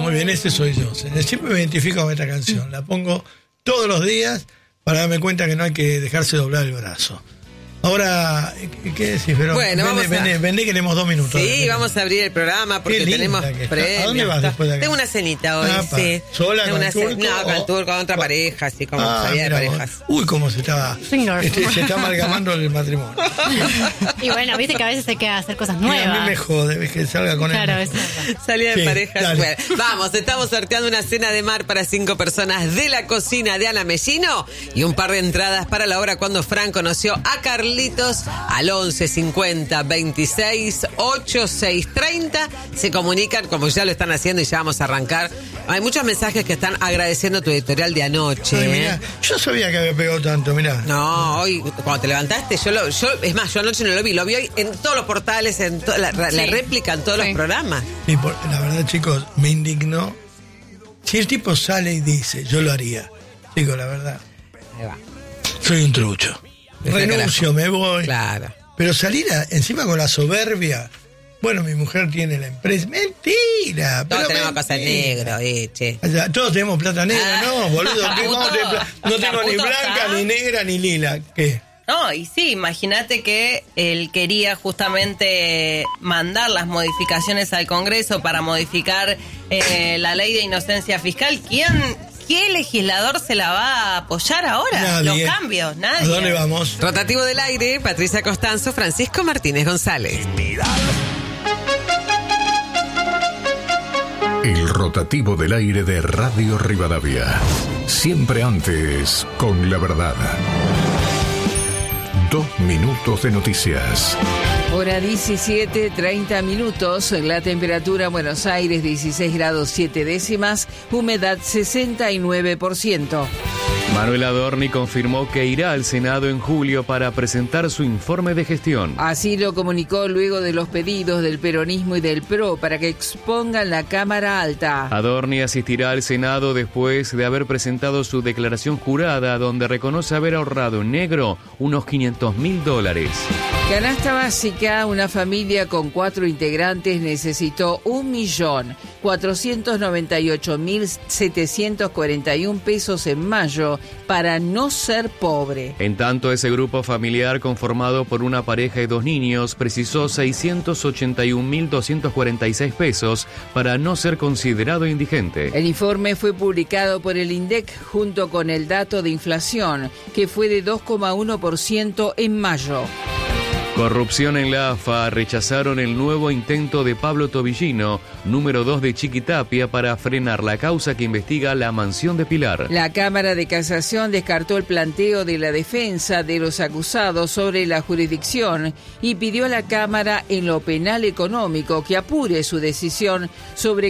Muy bien, ese soy yo. Siempre me identifico con esta canción. La pongo todos los días para darme cuenta que no hay que dejarse doblar el brazo. Ahora, ¿qué decís? Pero bueno, vendé que tenemos 2 minutos. Sí, vamos a abrir el programa porque tenemos premios. ¿A dónde vas después de acá? Tengo una cenita hoy, sí. ¿Sola con el turco? No, con el turco, con otra pareja, así como salida de parejas. Uy, cómo se está amalgamando el matrimonio. Y bueno, viste que a veces hay que hacer cosas nuevas. A mí me jode, ves que salga con él. Claro, salida de parejas. Bueno, vamos, estamos sorteando una cena de mar para 5 personas de la cocina de Ana Mellino y un par de entradas para la hora cuando Fran conoció a Carlitos al 11 50 26 86 30. Se comunican como ya lo están haciendo y ya vamos a arrancar. Hay muchos mensajes que están agradeciendo tu editorial de anoche. Ay, mirá, yo sabía que había pegado tanto, mirá. No, hoy cuando te levantaste, es más, yo anoche no lo vi hoy en todos los portales, en la réplica en todos los programas. Y la verdad, chicos, me indignó. Si el tipo sale y dice, yo lo haría. Digo, la verdad. Ahí va. Soy un trucho. Renuncio, me voy. Claro. Pero salir encima con la soberbia. Bueno, mi mujer tiene la empresa. Mentira. Todos tenemos cosas negro, che. Todos tenemos plata negra, no, boludo. No tengo ni blanca, ni negra, ni lila. ¿Qué? No, y sí, imagínate que él quería justamente mandar las modificaciones al Congreso para modificar la ley de inocencia fiscal. ¿Qué legislador se la va a apoyar ahora? Nadie. Los cambios, nadie. ¿A dónde vamos? Rotativo del aire, Patricia Costanzo, Francisco Martínez González. El rotativo del aire de Radio Rivadavia. Siempre antes, con la verdad. 2 minutos de noticias. Hora 17:30 minutos. La temperatura en Buenos Aires 16 grados 7 décimas. Humedad 69%. Manuel Adorni confirmó que irá al Senado en julio para presentar su informe de gestión. Así lo comunicó luego de los pedidos del peronismo y del PRO para que expongan la Cámara Alta. Adorni asistirá al Senado después de haber presentado su declaración jurada, donde reconoce haber ahorrado en negro unos $500.000. Canasta básica, una familia con 4 integrantes necesitó 1.498.741 pesos en mayo para no ser pobre. En tanto, ese grupo familiar conformado por una pareja y 2 niños precisó 681.246 pesos para no ser considerado indigente. El informe fue publicado por el INDEC junto con el dato de inflación, que fue de 2,1% en mayo. Corrupción en la AFA. Rechazaron el nuevo intento de Pablo Tobillino, número 2 de Chiquitapia, para frenar la causa que investiga la mansión de Pilar. La Cámara de Casación descartó el planteo de la defensa de los acusados sobre la jurisdicción y pidió a la Cámara en lo penal económico que apure su decisión sobre